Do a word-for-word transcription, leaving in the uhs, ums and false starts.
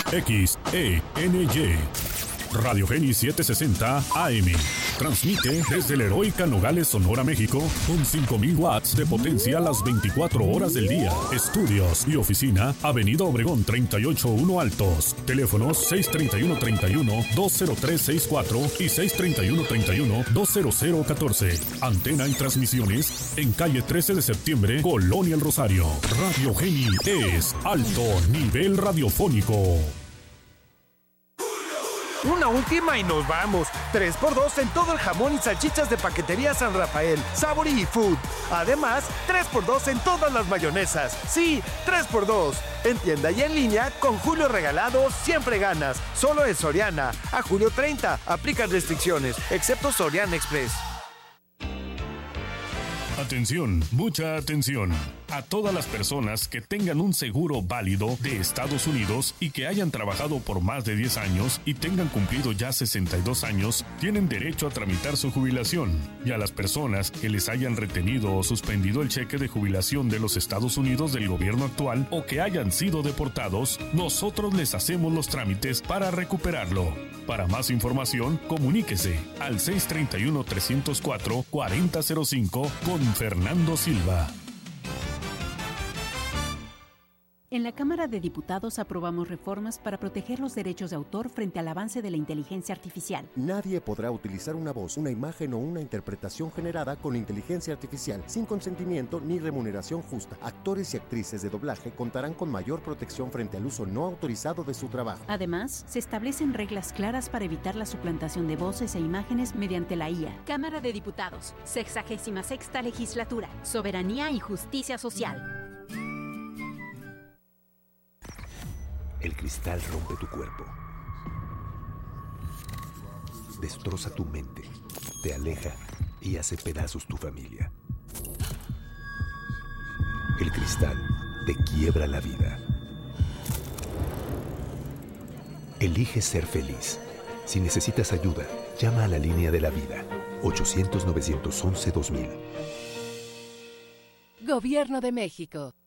X E N Y. Radio Geni setecientos sesenta A M. Transmite desde la heroica Nogales, Sonora, México, con cinco mil watts de potencia las veinticuatro horas del día. Estudios y oficina, Avenida Obregón treinta y ocho uno Altos. Teléfonos seis treinta y uno treinta y uno dos cero tres sesenta y cuatro y seis treinta y uno treinta y uno dos cero cero catorce. Antena y transmisiones en calle trece de septiembre, Colonia El Rosario. Radio Geni es alto nivel radiofónico. Una última y nos vamos. tres por dos en todo el jamón y salchichas de Paquetería San Rafael, Sabori y Food. Además, tres por dos en todas las mayonesas. Sí, tres por dos. En tienda y en línea, con Julio Regalado, siempre ganas. Solo en Soriana. A julio treinta. Aplican restricciones, excepto Soriana Express. Atención, mucha atención. A todas las personas que tengan un seguro válido de Estados Unidos y que hayan trabajado por más de diez años y tengan cumplido ya sesenta y dos años, tienen derecho a tramitar su jubilación. Y a las personas que les hayan retenido o suspendido el cheque de jubilación de los Estados Unidos del gobierno actual o que hayan sido deportados, nosotros les hacemos los trámites para recuperarlo. Para más información, comuníquese al seis treinta y uno trescientos cuatro cuarenta cero cinco con Fernando Silva. En la Cámara de Diputados aprobamos reformas para proteger los derechos de autor frente al avance de la inteligencia artificial. Nadie podrá utilizar una voz, una imagen o una interpretación generada con inteligencia artificial sin consentimiento ni remuneración justa. Actores y actrices de doblaje contarán con mayor protección frente al uso no autorizado de su trabajo. Además, se establecen reglas claras para evitar la suplantación de voces e imágenes mediante la I A. Cámara de Diputados, sexagésima sexta legislatura, soberanía y justicia social. El cristal rompe tu cuerpo, destroza tu mente, te aleja y hace pedazos tu familia. El cristal te quiebra la vida. Elige ser feliz. Si necesitas ayuda, llama a la línea de la vida, ochocientos nueve once dos mil. Gobierno de México.